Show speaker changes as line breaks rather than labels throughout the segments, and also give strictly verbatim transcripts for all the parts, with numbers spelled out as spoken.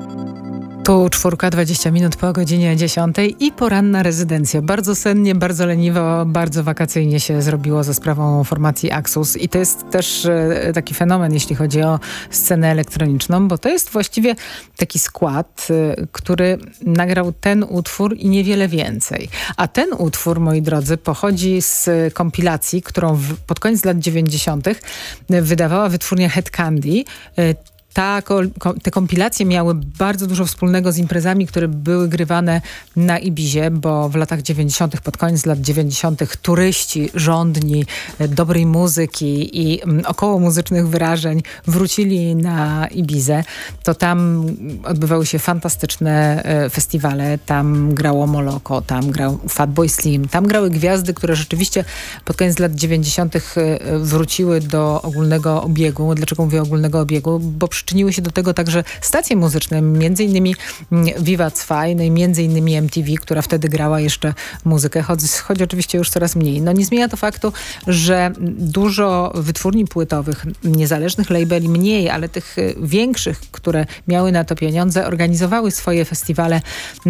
Tu czwórka, dwadzieścia minut po godzinie dziesiątej i poranna rezydencja. Bardzo sennie, bardzo leniwo, bardzo wakacyjnie się zrobiło za sprawą formacji Axus. I to jest też e, taki fenomen, jeśli chodzi o scenę elektroniczną, bo to jest właściwie taki skład, e, który nagrał ten utwór i niewiele więcej. A ten utwór, moi drodzy, pochodzi z kompilacji, którą w, pod koniec lat dziewięćdziesiątych wydawała wytwórnia Head Candy. E, Ta, te kompilacje miały bardzo dużo wspólnego z imprezami, które były grywane na Ibizie, bo w latach dziewięćdziesiątych, pod koniec lat dziewięćdziesiątych turyści żądni dobrej muzyki i około muzycznych wyrażeń wrócili na Ibizę. To tam odbywały się fantastyczne festiwale. Tam grało Moloko, tam grał Fatboy Slim, tam grały gwiazdy, które rzeczywiście pod koniec lat dziewięćdziesiątych wróciły do ogólnego obiegu. Dlaczego mówię ogólnego obiegu? Bo przyczyniły się do tego także stacje muzyczne, między innymi Viva zwei, no i między innymi M T V, która wtedy grała jeszcze muzykę, choć, choć oczywiście już coraz mniej. No nie zmienia to faktu, że dużo wytwórni płytowych, niezależnych labeli mniej, ale tych większych, które miały na to pieniądze, organizowały swoje festiwale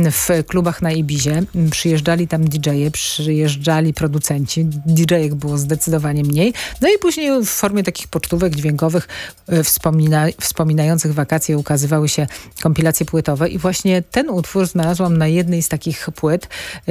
w klubach na Ibizie. Przyjeżdżali tam didżeje, przyjeżdżali producenci. didżejek było zdecydowanie mniej. No i później w formie takich pocztówek dźwiękowych wspomina, wspominających wakacje ukazywały się kompilacje płytowe i właśnie ten utwór znalazłam na jednej z takich płyt.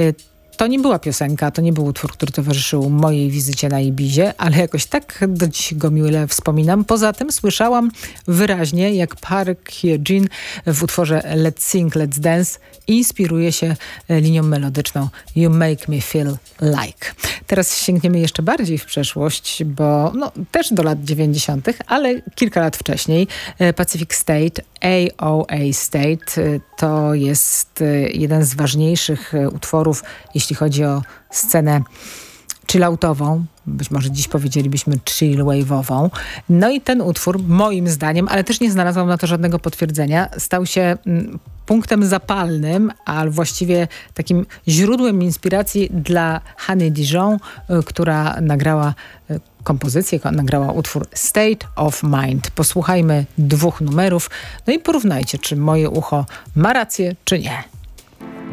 To nie była piosenka, to nie był utwór, który towarzyszył mojej wizycie na Ibizie, ale jakoś tak do dziś go miłe wspominam. Poza tym słyszałam wyraźnie, jak Park Hye-jin w utworze Let's Sing, Let's Dance inspiruje się linią melodyczną You Make Me Feel Like. Teraz sięgniemy jeszcze bardziej w przeszłość, bo no, też do lat dziewięćdziesiątych, ale kilka lat wcześniej. Pacific State, A O A State to jest jeden z ważniejszych utworów, jeśli chodzi o scenę chilloutową, być może dziś powiedzielibyśmy chill wave'ową. No i ten utwór, moim zdaniem, ale też nie znalazłam na to żadnego potwierdzenia, stał się mm, punktem zapalnym, a właściwie takim źródłem inspiracji dla Honey Dijon, y, która nagrała y, kompozycję, nagrała utwór State of Mind. Posłuchajmy dwóch numerów, no i porównajcie, czy moje ucho ma rację, czy nie.